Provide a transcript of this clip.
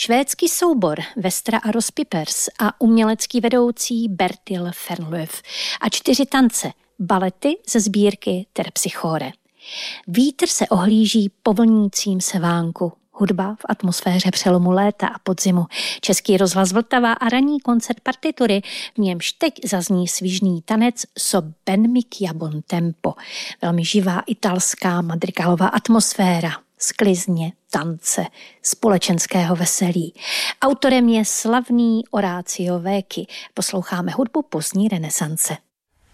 Švédský soubor Vestra a Rospipers a umělecký vedoucí Bertil Fernlöf a 4 tance, balety ze sbírky Terpsichore. Vítr se ohlíží po vlnícím se vánku. Hudba v atmosféře přelomu léta a podzimu. Český rozhlas Vltava a ranní koncert partitury, v němž teď zazní svižný tanec So ben mica bon tempo. Velmi živá italská madrigalová atmosféra, sklizně, tance, společenského veselí. Autorem je slavný Orazio Vecchi. Posloucháme hudbu pozdní renesance.